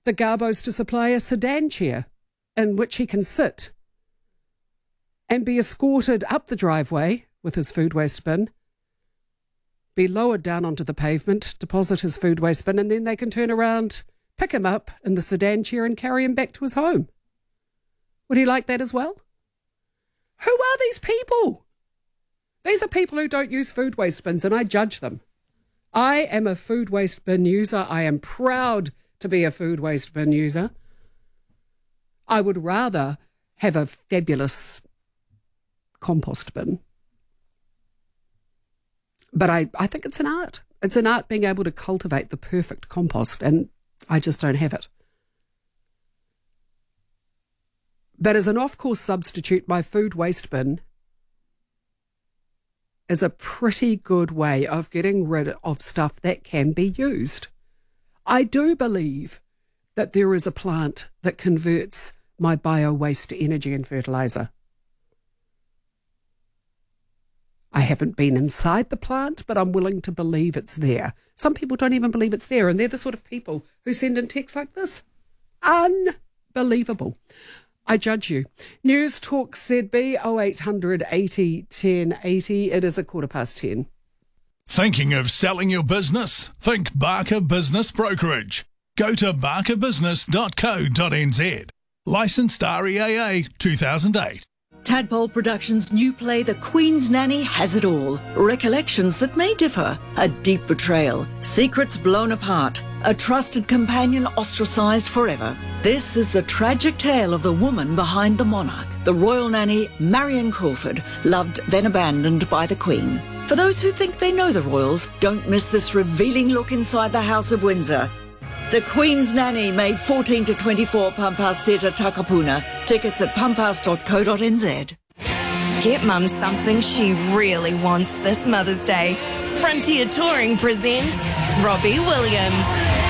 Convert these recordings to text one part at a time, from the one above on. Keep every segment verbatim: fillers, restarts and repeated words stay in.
the Garbos to supply a sedan chair in which he can sit and be escorted up the driveway with his food waste bin, be lowered down onto the pavement, deposit his food waste bin, and then they can turn around, pick him up in the sedan chair and carry him back to his home. Would he like that as well? Who are these people? These are people who don't use food waste bins, and I judge them. I am a food waste bin user. I am proud to be a food waste bin user. I would rather have a fabulous compost bin. But I, I think it's an art. It's an art being able to cultivate the perfect compost, and I just don't have it. But as an off-course substitute, my food waste bin is a pretty good way of getting rid of stuff that can be used. I do believe that there is a plant that converts my bio-waste to energy and fertiliser. I haven't been inside the plant, but I'm willing to believe it's there. Some people don't even believe it's there, and they're the sort of people who send in texts like this. Unbelievable. I judge you. News Talk Z B oh eight hundred eighty ten eighty. It is a quarter past ten. Thinking of selling your business? Think Barker Business Brokerage. Go to barker business dot co dot n z. Licensed R E A A two thousand eight. Tadpole Productions' new play, The Queen's Nanny, has it all. Recollections that may differ, a deep betrayal, secrets blown apart, a trusted companion ostracised forever. This is the tragic tale of the woman behind the monarch, the royal nanny Marion Crawford, loved then abandoned by the Queen. For those who think they know the royals, don't miss this revealing look inside the House of Windsor. The Queen's Nanny, May fourteen to twenty-four, Pampas Theatre, Takapuna. Tickets at pampas dot co dot n z. Get Mum something she really wants this Mother's Day. Frontier Touring presents Robbie Williams.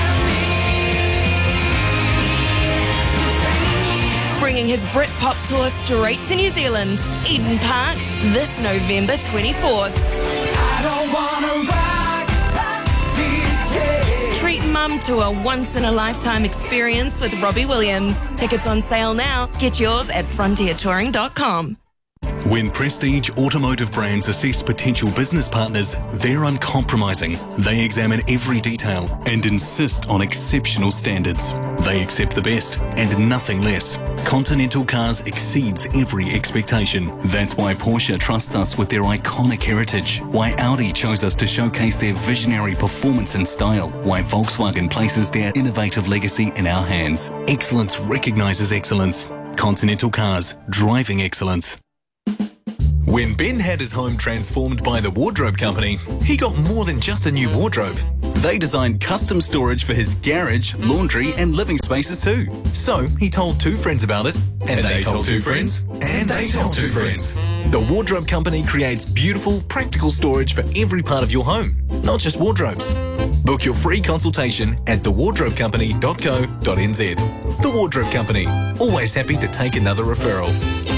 Bringing his Britpop tour straight to New Zealand, Eden Park, this November twenty-fourth. I don't wanna rock, D J. Treat Mum to a once-in-a-lifetime experience with Robbie Williams. Tickets on sale now. Get yours at frontier touring dot com. When Prestige Automotive Brands assess potential business partners, they're uncompromising. They examine every detail and insist on exceptional standards. They accept the best and nothing less. Continental Cars exceeds every expectation. That's why Porsche trusts us with their iconic heritage. Why Audi chose us to showcase their visionary performance and style. Why Volkswagen places their innovative legacy in our hands. Excellence recognizes excellence. Continental Cars, driving excellence. When Ben had his home transformed by the Wardrobe Company, he got more than just a new wardrobe. They designed custom storage for his garage, laundry and living spaces too. So he told two friends about it, and, and they, they told two friends, and they told two friends. The Wardrobe Company creates beautiful, practical storage for every part of your home, not just wardrobes. Book your free consultation at the wardrobe company dot co dot n z. The Wardrobe Company, always happy to take another referral.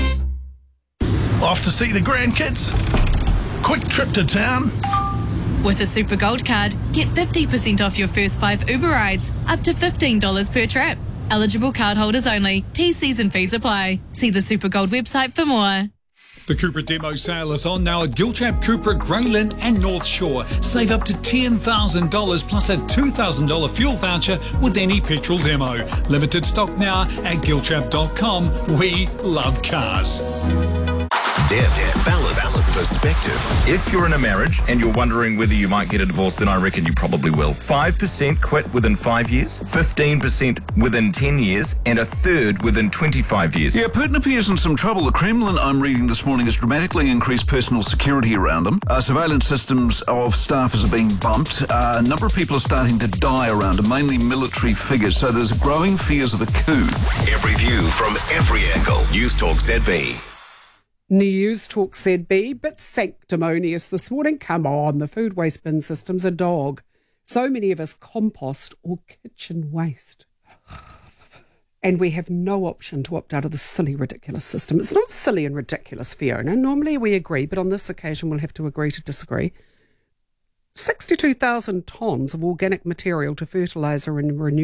Off to see the grandkids? Quick trip to town? With a Super Gold card, get fifty percent off your first five Uber rides, up to fifteen dollars per trip. Eligible cardholders only. T Cs and fees apply. See the Super Gold website for more. The Cupra demo sale is on now at Gilchap, Cupra, Grey Lynn and North Shore. Save up to ten thousand dollars plus a two thousand dollars fuel voucher with any petrol demo. Limited stock now at gilchap dot com. We love cars. Depth, balance, balance, perspective. If you're in a marriage and you're wondering whether you might get a divorce, then I reckon you probably will. five percent quit within five years, fifteen percent within ten years, and a third within twenty-five years. Yeah, Putin appears in some trouble. The Kremlin, I'm reading this morning, has dramatically increased personal security around him. Uh, surveillance systems of staffers are being bumped. Uh, a number of people are starting to die around him, mainly military figures. So there's growing fears of a coup. Every view from every angle. News Talk Z B. News Talk Z B, bit sanctimonious this morning. Come on, the food waste bin system's a dog. So many of us compost or kitchen waste. And we have no option to opt out of the silly, ridiculous system. It's not silly and ridiculous, Fiona. Normally we agree, but on this occasion we'll have to agree to disagree. sixty-two thousand tonnes of organic material to fertiliser and renew